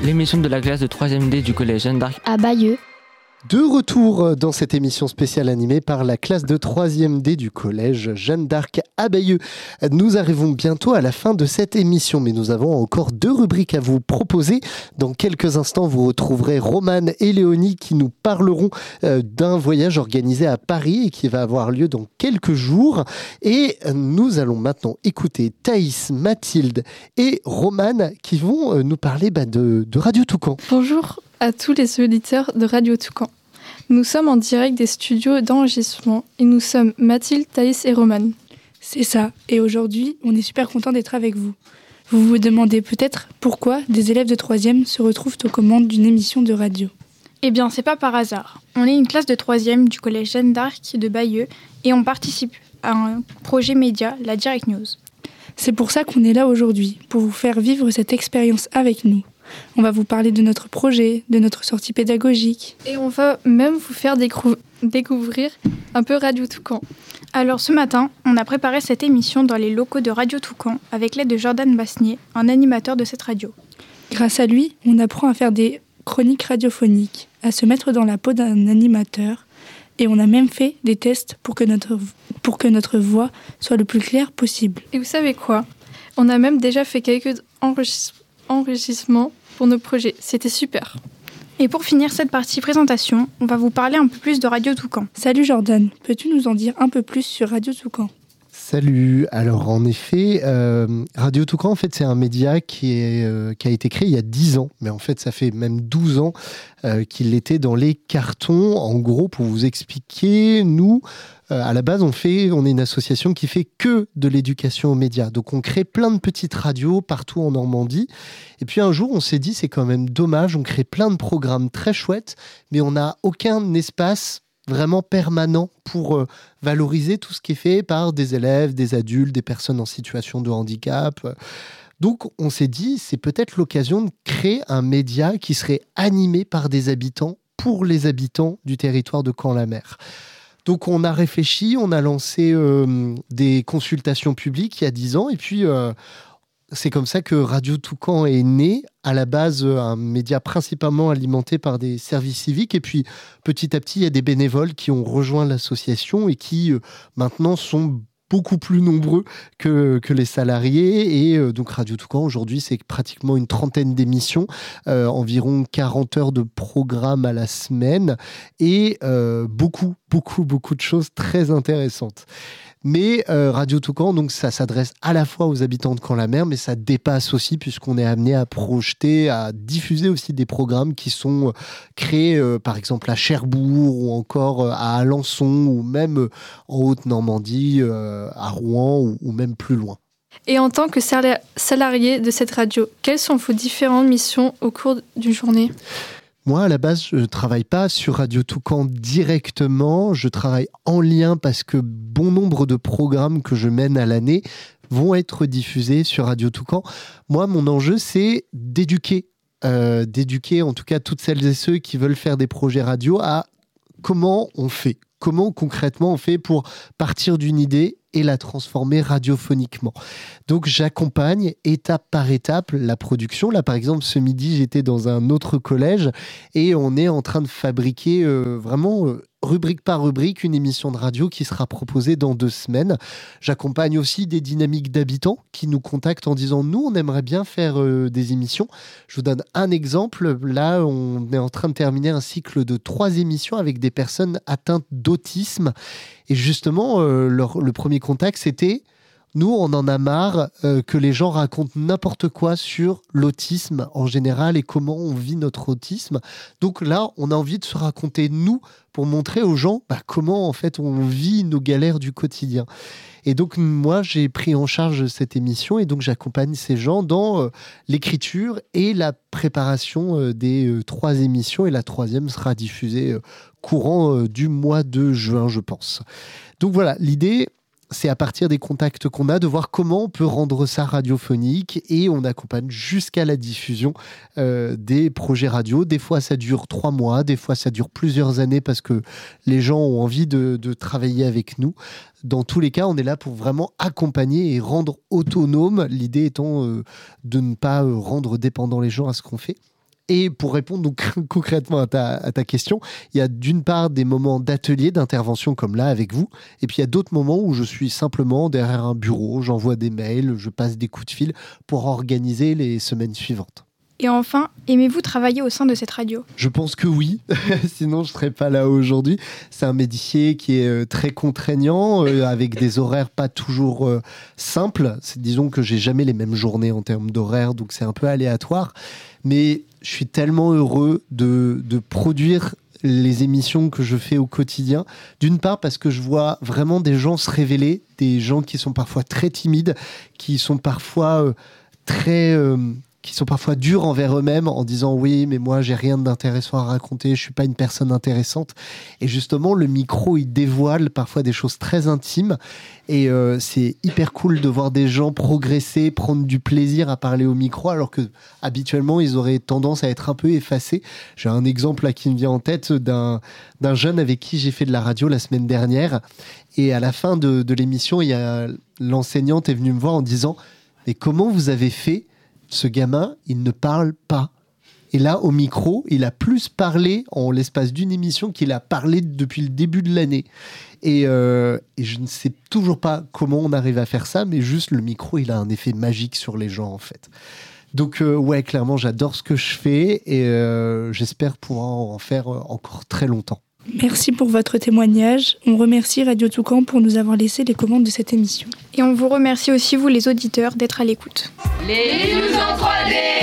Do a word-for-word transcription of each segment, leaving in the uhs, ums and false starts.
l'émission de la classe de troisième D du collège Jeanne d'Arc à Bayeux. De retour dans cette émission spéciale animée par la classe de troisième D du collège Jeanne d'Arc à Bayeux. Nous arrivons bientôt à la fin de cette émission, mais nous avons encore deux rubriques à vous proposer. Dans quelques instants, vous retrouverez Romane et Léonie qui nous parleront euh, d'un voyage organisé à Paris et qui va avoir lieu dans quelques jours. Et nous allons maintenant écouter Thaïs, Mathilde et Romane qui vont euh, nous parler bah, de, de Radio Toucan. Bonjour à tous les auditeurs de Radio Toucan. Nous sommes en direct des studios d'enregistrement et nous sommes Mathilde, Thaïs et Romane. C'est ça, et aujourd'hui, on est super content d'être avec vous. Vous vous demandez peut-être pourquoi des élèves de troisième se retrouvent aux commandes d'une émission de radio. Eh bien, c'est pas par hasard. On est une classe de troisième du collège Jeanne d'Arc de Bayeux et on participe à un projet média, la Direct News. C'est pour ça qu'on est là aujourd'hui, pour vous faire vivre cette expérience avec nous. On va vous parler de notre projet, de notre sortie pédagogique. Et on va même vous faire décou- découvrir un peu Radio Toucan. Alors ce matin, on a préparé cette émission dans les locaux de Radio Toucan avec l'aide de Jordan Basnier, un animateur de cette radio. Grâce à lui, on apprend à faire des chroniques radiophoniques, à se mettre dans la peau d'un animateur et on a même fait des tests pour que notre, pour que notre voix soit le plus claire possible. Et vous savez quoi ? On a même déjà fait quelques enregistrements enregistrement pour nos projets. C'était super. Et pour finir cette partie présentation, on va vous parler un peu plus de Radio Toucan. Salut Jordan, peux-tu nous en dire un peu plus sur Radio Toucan ? Salut. Alors en effet, euh, Radio Toucan, en fait, c'est un média qui, est, euh, qui a été créé il y a dix ans, mais en fait, ça fait même douze ans euh, qu'il était dans les cartons. En gros, pour vous expliquer, nous, euh, à la base, on fait, on est une association qui fait que de l'éducation aux médias. Donc, on crée plein de petites radios partout en Normandie. Et puis un jour, on s'est dit, c'est quand même dommage, on crée plein de programmes très chouettes, mais on n'a aucun espace vraiment permanent pour euh, valoriser tout ce qui est fait par des élèves, des adultes, des personnes en situation de handicap. Donc, on s'est dit, c'est peut-être l'occasion de créer un média qui serait animé par des habitants pour les habitants du territoire de Caen-la-Mer. Donc, on a réfléchi, on a lancé euh, des consultations publiques il y a dix ans et puis euh, c'est comme ça que Radio Toucan est né. À la base, un média principalement alimenté par des services civiques. Et puis, petit à petit, il y a des bénévoles qui ont rejoint l'association et qui, euh, maintenant, sont beaucoup plus nombreux que, que les salariés. Et euh, donc, Radio Toucan, aujourd'hui, c'est pratiquement une trentaine d'émissions, euh, environ quarante heures de programme à la semaine et euh, beaucoup, beaucoup, beaucoup de choses très intéressantes. Mais euh, Radio Toucan, donc ça s'adresse à la fois aux habitants de Caen-la-Mer, mais ça dépasse aussi puisqu'on est amené à projeter, à diffuser aussi des programmes qui sont créés, euh, par exemple à Cherbourg ou encore euh, à Alençon ou même euh, en Haute-Normandie, euh, à Rouen ou, ou même plus loin. Et en tant que salarié de cette radio, quelles sont vos différentes missions au cours d'une journée ? Moi, à la base, je ne travaille pas sur Radio Toucan directement. Je travaille en lien parce que bon nombre de programmes que je mène à l'année vont être diffusés sur Radio Toucan. Moi, mon enjeu, c'est d'éduquer, euh, d'éduquer en tout cas toutes celles et ceux qui veulent faire des projets radio à comment on fait, comment concrètement on fait pour partir d'une idée et la transformer radiophoniquement. Donc j'accompagne étape par étape la production. Là par exemple ce midi j'étais dans un autre collège et on est en train de fabriquer euh, vraiment euh, rubrique par rubrique une émission de radio qui sera proposée dans deux semaines. J'accompagne aussi des dynamiques d'habitants qui nous contactent en disant nous on aimerait bien faire euh, des émissions. Je vous donne un exemple. Là on est en train de terminer un cycle de trois émissions avec des personnes atteintes d'autisme. Et justement, euh, leur, le premier contact, c'était nous, on en a marre euh, que les gens racontent n'importe quoi sur l'autisme en général et comment on vit notre autisme. Donc là, on a envie de se raconter nous pour montrer aux gens bah, comment en fait on vit nos galères du quotidien. Et donc moi, j'ai pris en charge cette émission et donc j'accompagne ces gens dans euh, l'écriture et la préparation euh, des euh, trois émissions. Et la troisième sera diffusée euh, courant euh, du mois de juin, je pense. Donc voilà, l'idée, c'est à partir des contacts qu'on a de voir comment on peut rendre ça radiophonique et on accompagne jusqu'à la diffusion euh, des projets radio. Des fois, ça dure trois mois, des fois, ça dure plusieurs années parce que les gens ont envie de, de travailler avec nous. Dans tous les cas, on est là pour vraiment accompagner et rendre autonome, l'idée étant euh, de ne pas euh, rendre dépendants les gens à ce qu'on fait. Et pour répondre donc concrètement à ta, à ta question, il y a d'une part des moments d'atelier, d'intervention comme là avec vous, et puis il y a d'autres moments où je suis simplement derrière un bureau, j'envoie des mails, je passe des coups de fil pour organiser les semaines suivantes. Et enfin, aimez-vous travailler au sein de cette radio ? Je pense que oui, sinon je ne serais pas là aujourd'hui. C'est un métier qui est très contraignant, euh, avec des horaires pas toujours euh, simples. C'est, disons que j'ai jamais les mêmes journées en termes d'horaires, donc c'est un peu aléatoire. Mais je suis tellement heureux de, de produire les émissions que je fais au quotidien. D'une part parce que je vois vraiment des gens se révéler, des gens qui sont parfois très timides, qui sont parfois euh, très... Euh, qui sont parfois durs envers eux-mêmes en disant oui mais moi j'ai rien d'intéressant à raconter, je suis pas une personne intéressante, et justement le micro il dévoile parfois des choses très intimes, et euh, c'est hyper cool de voir des gens progresser, prendre du plaisir à parler au micro alors que habituellement ils auraient tendance à être un peu effacés. J'ai un exemple là qui me vient en tête d'un, d'un jeune avec qui j'ai fait de la radio la semaine dernière, et à la fin de, de l'émission il y a, l'enseignante est venue me voir en disant mais comment vous avez fait? Ce gamin, il ne parle pas. Et là, au micro, il a plus parlé en l'espace d'une émission qu'il a parlé depuis le début de l'année. Et, euh, et je ne sais toujours pas comment on arrive à faire ça, mais juste le micro, il a un effet magique sur les gens, en fait. Donc, euh, ouais, clairement, j'adore ce que je fais et euh, j'espère pouvoir en faire encore très longtemps. Merci pour votre témoignage. On remercie Radio Toucan pour nous avoir laissé les commandes de cette émission. Et on vous remercie aussi, vous les auditeurs, d'être à l'écoute. Les news en trois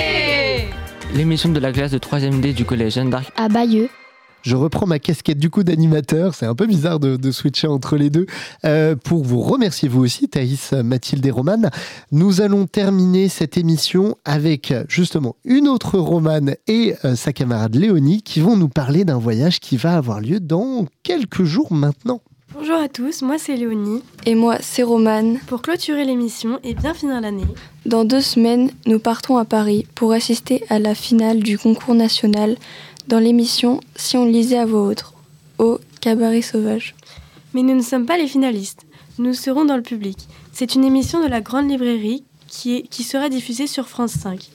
D. L'émission de la classe de troisième D du collège Jeanne d'Arc à Bayeux. Je reprends ma casquette du coup d'animateur, c'est un peu bizarre de, de switcher entre les deux, euh, pour vous remercier vous aussi, Thaïs, Mathilde et Romane. Nous allons terminer cette émission avec justement une autre Romane et euh, sa camarade Léonie qui vont nous parler d'un voyage qui va avoir lieu dans quelques jours maintenant. Bonjour à tous, moi c'est Léonie. Et moi c'est Romane. Pour clôturer l'émission et bien finir l'année, dans deux semaines, nous partons à Paris pour assister à la finale du concours national dans l'émission Si on lisait à voix haute, au Cabaret Sauvage. Mais nous ne sommes pas les finalistes, nous serons dans le public. C'est une émission de la Grande Librairie qui, est, qui sera diffusée sur France cinq.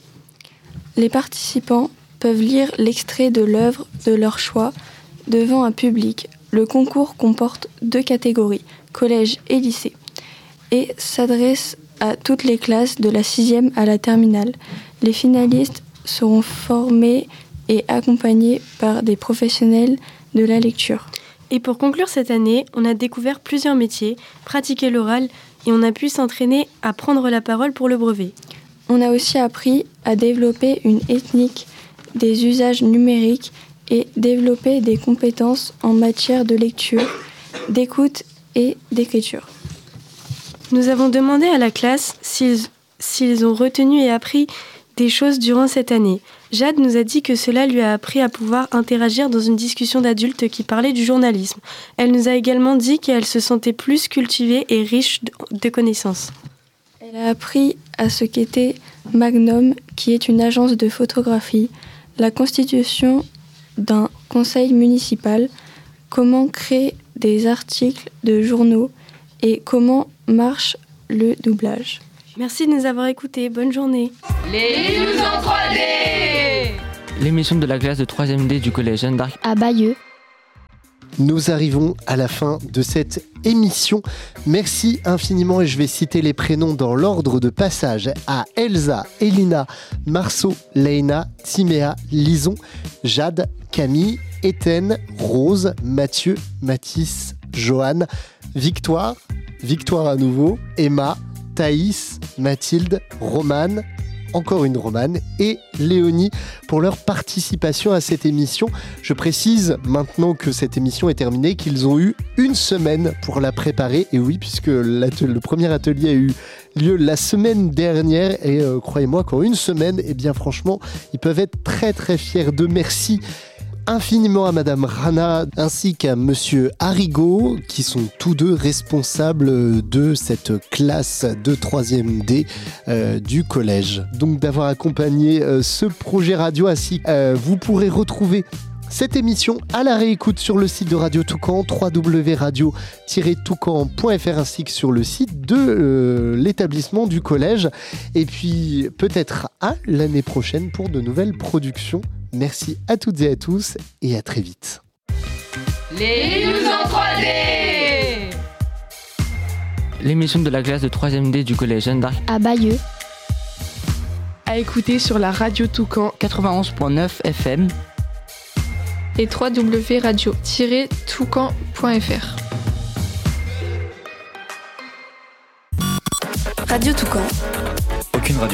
Les participants peuvent lire l'extrait de l'œuvre de leur choix devant un public. Le concours comporte deux catégories, collège et lycée, et s'adresse à toutes les classes de la sixième à la terminale. Les finalistes seront formés et accompagnés par des professionnels de la lecture. Et pour conclure cette année, on a découvert plusieurs métiers, pratiqué l'oral et on a pu s'entraîner à prendre la parole pour le brevet. On a aussi appris à développer une technique des usages numériques et développer des compétences en matière de lecture, d'écoute et d'écriture. Nous avons demandé à la classe s'ils, s'ils ont retenu et appris des choses durant cette année. Jade nous a dit que cela lui a appris à pouvoir interagir dans une discussion d'adultes qui parlait du journalisme. Elle nous a également dit qu'elle se sentait plus cultivée et riche de connaissances. Elle a appris à ce qu'était Magnum, qui est une agence de photographie, la constitution d'un conseil municipal, comment créer des articles de journaux et comment marche le doublage. Merci de nous avoir écoutés. Bonne journée. Les news en trois D. L'émission de la classe de troisième D du collège Jeanne d'Arc à Bayeux. Nous arrivons à la fin de cette émission. Merci infiniment et je vais citer les prénoms dans l'ordre de passage à Elsa, Elina, Marceau, Leïna, Timéa, Lison, Jade, Camille, Étienne, Rose, Mathieu, Mathis, Joanne, Victoire, Victoire à nouveau, Emma, Thaïs, Mathilde, Romane, encore une Romane et Léonie pour leur participation à cette émission. Je précise maintenant que cette émission est terminée qu'ils ont eu une semaine pour la préparer. Et oui, puisque le premier atelier a eu lieu la semaine dernière et euh, croyez-moi qu'en une semaine, eh bien franchement, ils peuvent être très très fiers d'eux. Merci infiniment à Madame Rana ainsi qu'à Monsieur Arrigo qui sont tous deux responsables de cette classe de troisième D euh, du collège. Donc d'avoir accompagné euh, ce projet radio ainsi euh, vous pourrez retrouver cette émission à la réécoute sur le site de Radio Toucan, w w w point radio tiret toucan point f r ainsi que sur le site de euh, l'établissement du collège. Et puis peut-être à l'année prochaine pour de nouvelles productions Merci à toutes et à tous et à très vite. Les news en trois D. L'émission de la classe de troisième D du collège Jeanne d'Arc À Bayeux. À écouter sur la radio Toucan quatre-vingt-onze virgule neuf F M et w w w point radio tiret toucan point f r. Radio Toucan.